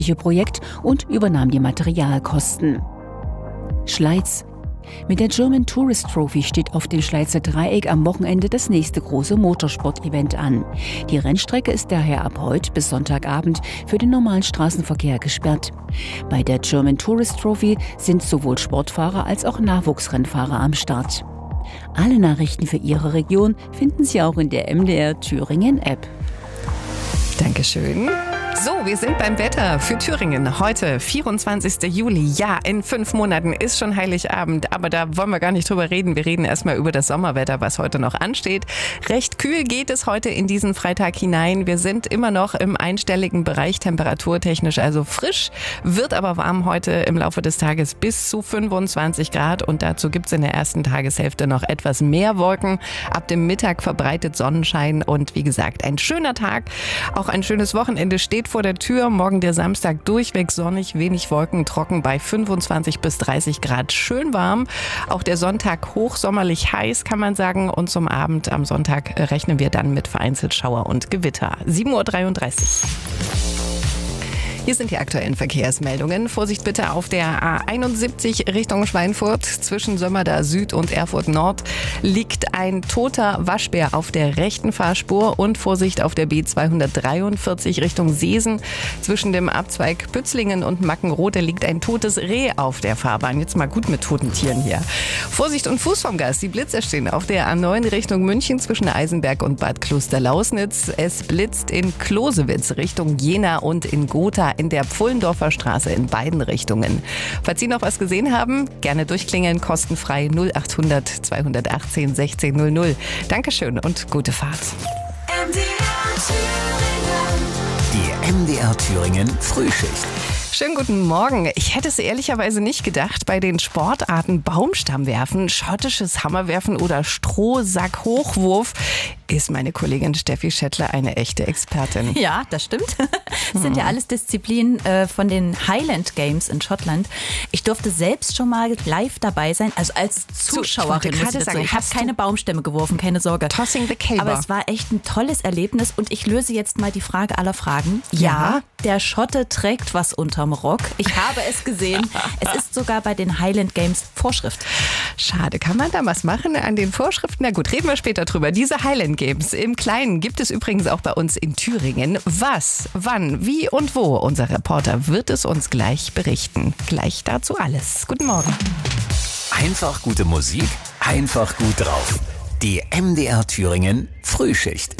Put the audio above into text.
Projekt und übernahm die Materialkosten. Schleiz. Mit der German Tourist Trophy steht auf dem Schleizer Dreieck am Wochenende das nächste große Motorsport-Event an. Die Rennstrecke ist daher ab heute bis Sonntagabend für den normalen Straßenverkehr gesperrt. Bei der German Tourist Trophy sind sowohl Sportfahrer als auch Nachwuchsrennfahrer am Start. Alle Nachrichten für Ihre Region finden Sie auch in der MDR Thüringen App. Dankeschön. So, wir sind beim Wetter für Thüringen. Heute, 24. Juli. Ja, in 5 Monaten ist schon Heiligabend, aber da wollen wir gar nicht drüber reden. Wir reden erstmal über das Sommerwetter, was heute noch ansteht. Recht kühl geht es heute in diesen Freitag hinein. Wir sind immer noch im einstelligen Bereich temperaturtechnisch, also frisch, wird aber warm heute im Laufe des Tages bis zu 25 Grad und dazu gibt es in der ersten Tageshälfte noch etwas mehr Wolken. Ab dem Mittag verbreitet Sonnenschein und wie gesagt, ein schöner Tag. Auch ein schönes Wochenende steht vor der Tür. Morgen der Samstag durchweg sonnig, wenig Wolken, trocken bei 25 bis 30 Grad. Schön warm. Auch der Sonntag hochsommerlich heiß, kann man sagen. Und zum Abend am Sonntag rechnen wir dann mit vereinzelt Schauer und Gewitter. 7.33 Uhr. Hier sind die aktuellen Verkehrsmeldungen. Vorsicht bitte auf der A71 Richtung Schweinfurt. Zwischen Sömmerda Süd und Erfurt Nord liegt ein toter Waschbär auf der rechten Fahrspur. Und Vorsicht auf der B243 Richtung Seesen. Zwischen dem Abzweig Pützlingen und Mackenroth liegt ein totes Reh auf der Fahrbahn. Jetzt mal gut mit toten Tieren hier. Vorsicht und Fuß vom Gas. Die Blitzer stehen auf der A9 Richtung München zwischen Eisenberg und Bad Klosterlausnitz. Es blitzt in Klosewitz Richtung Jena und in Gotha in der Pfullendorfer Straße in beiden Richtungen. Falls Sie noch was gesehen haben, gerne durchklingeln, kostenfrei 0800 218 1600. Dankeschön und gute Fahrt. Die MDR Thüringen Frühschicht. Schönen guten Morgen. Ich hätte es ehrlicherweise nicht gedacht, bei den Sportarten Baumstammwerfen, schottisches Hammerwerfen oder Strohsack-Hochwurf ist meine Kollegin Steffi Schettler eine echte Expertin. Ja, das stimmt. Das sind ja alles Disziplinen von den Highland Games in Schottland. Ich durfte selbst schon mal live dabei sein, also als Zuschauerin. Ich habe keine Baumstämme geworfen, keine Sorge. Tossing the Caber. Aber es war echt ein tolles Erlebnis und ich löse jetzt mal die Frage aller Fragen. Ja, der Schotte trägt was unterm Rock. Ich habe es gesehen. Es ist sogar bei den Highland Games Vorschrift. Schade, kann man da was machen an den Vorschriften? Na gut, reden wir später drüber. Diese Highland Games im Kleinen gibt es übrigens auch bei uns in Thüringen. Was, wann, wie und wo? Unser Reporter wird es uns gleich berichten. Gleich dazu alles. Guten Morgen. Einfach gute Musik, einfach gut drauf. Die MDR Thüringen Frühschicht.